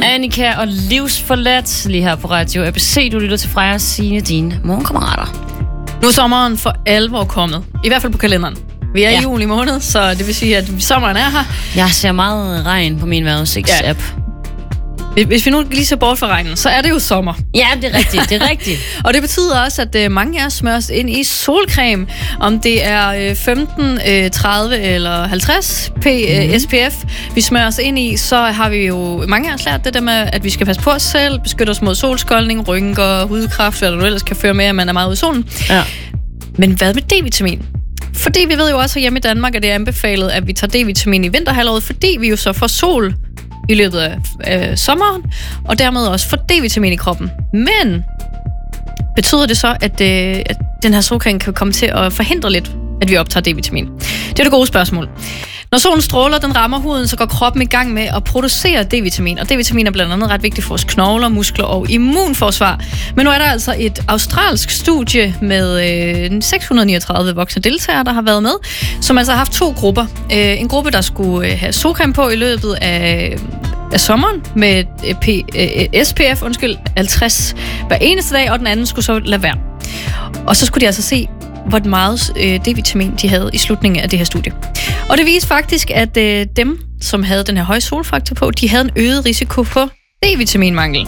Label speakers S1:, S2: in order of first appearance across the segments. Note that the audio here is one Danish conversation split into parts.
S1: Annika og Livsforladt lige her på Radio ABC. Du lytter til Freja og Signe, dine morgenkammerater.
S2: Nu er sommeren for alvor kommet. I hvert fald på kalenderen. Vi er i juli måned, så det vil sige, at sommeren er her.
S1: Jeg ser meget regn på min vejrudsigtsapp.
S2: Hvis vi nu lige ser bort fra regnen, så er det jo sommer.
S1: Ja, det er rigtigt, det er rigtigt.
S2: Og det betyder også, at mange af os smøres ind i solcreme. Om det er 15, 30 eller 50 SPF, vi smører os ind i, så har vi jo mange af os lært det der med, at vi skal passe på os selv, beskytte os mod solskoldning, rynker, hudkræft, hvad der nu ellers kan føre med, at man er meget ude i solen. Ja. Men hvad med D-vitamin? Fordi vi ved jo også hjemme i Danmark, at det er anbefalet, at vi tager D-vitamin i vinterhalvåret, fordi vi jo så får sol i løbet af sommeren, og dermed også får D-vitamin i kroppen. Men betyder det så, at den her solcreme kan komme til at forhindre lidt, at vi optager D-vitamin? Det er det gode spørgsmål. Når solen stråler, den rammer huden, så går kroppen i gang med at producere D-vitamin. Og D-vitamin er blandt andet ret vigtigt for vores knogler, muskler og immunforsvar. Men nu er der altså et australsk studie med 639 voksne deltagere, der har været med, som altså har haft to grupper. En gruppe, der skulle have solcreme på i løbet af sommeren med SPF 50 hver eneste dag, og den anden skulle så lade være. Og så skulle de altså se, hvor meget D-vitamin de havde i slutningen af det her studie. Og det viste faktisk, at dem, som havde den her høje solfaktor på, de havde en øget risiko for D-vitaminmangel.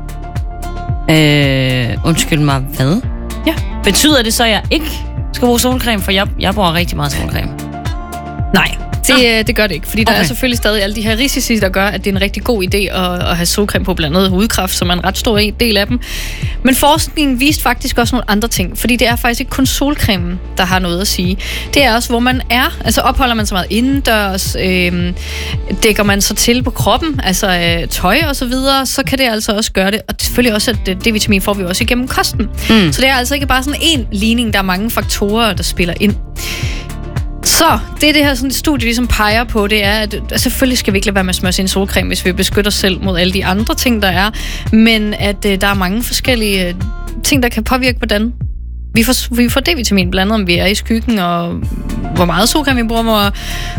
S1: Undskyld mig, hvad?
S2: Ja.
S1: Betyder det så, at jeg ikke skal bruge solcreme? For jeg bruger rigtig meget solcreme.
S2: Nej. Det gør det ikke, fordi der er selvfølgelig stadig alle de her risici, der gør, at det er en rigtig god idé at have solcreme på, blandt andet hudkræft, som er en ret stor del af dem. Men forskningen viste faktisk også nogle andre ting, fordi det er faktisk ikke kun solcremen, der har noget at sige. Det er også, hvor man er. Altså opholder man sig meget indendørs, dækker man sig til på kroppen, altså tøj og så videre, så kan det altså også gøre det. Og selvfølgelig også, at D-vitamin får vi også igennem kosten. Så det er altså ikke bare sådan en ligning, der er mange faktorer, der spiller ind. Så det her sådan, studie ligesom peger på, det er, at selvfølgelig skal vi ikke lade være med at smøre sin solcreme, hvis vi beskytter os selv mod alle de andre ting, der er. Men at der er mange forskellige ting, der kan påvirke, hvordan vi får D-vitamin, blandt andet om vi er i skyggen, og hvor meget solcreme vi bruger, og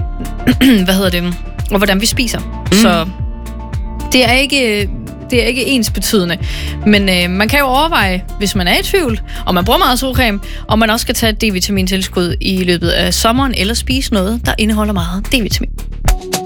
S2: og hvordan vi spiser. Så det er ikke ensbetydende. Men man kan jo overveje, hvis man er i tvivl, og man bruger meget solcreme, og man også skal tage et D-vitamin-tilskud i løbet af sommeren, eller spise noget, der indeholder meget D-vitamin.